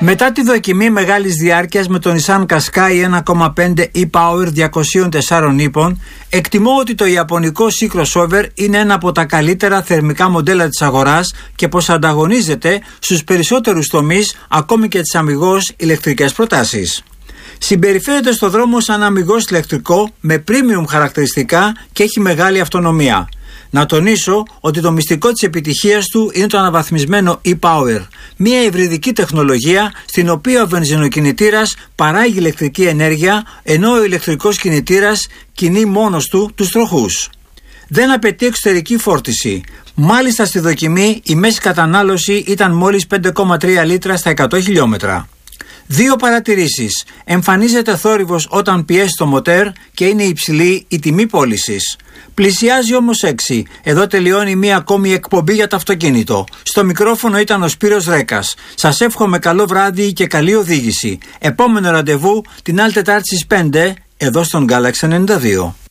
Μετά τη δοκιμή μεγάλης διάρκειας με τον Nissan Qashqai 1.5 e-Power 204 ύπων, εκτιμώ ότι το ιαπωνικό C-Crossover είναι ένα από τα καλύτερα θερμικά μοντέλα της αγοράς και πως ανταγωνίζεται στους περισσότερους τομείς, ακόμη και τις αμιγώς ηλεκτρικές προτάσεις. Συμπεριφέρεται στο δρόμο σαν αμιγώς ηλεκτρικό με premium χαρακτηριστικά και έχει μεγάλη αυτονομία. Να τονίσω ότι το μυστικό της επιτυχίας του είναι το αναβαθμισμένο e-Power, μια υβριδική τεχνολογία στην οποία ο βενζινοκινητήρας παράγει ηλεκτρική ενέργεια, ενώ ο ηλεκτρικός κινητήρας κινεί μόνος του τους τροχούς. Δεν απαιτεί εξωτερική φόρτιση. Μάλιστα στη δοκιμή η μέση κατανάλωση ήταν μόλις 5,3 λίτρα στα 100 χιλιόμετρα. Δύο παρατηρήσεις. Εμφανίζεται θόρυβος όταν πιέσει το μοτέρ και είναι υψηλή η τιμή πώλησης. Πλησιάζει όμως 6. Εδώ τελειώνει μία ακόμη εκπομπή για το αυτοκίνητο. Στο μικρόφωνο ήταν ο Σπύρος Ρέκας. Σας εύχομαι καλό βράδυ και καλή οδήγηση. Επόμενο ραντεβού την άλλη Τετάρτη στις 5 εδώ στον Galaxy 92.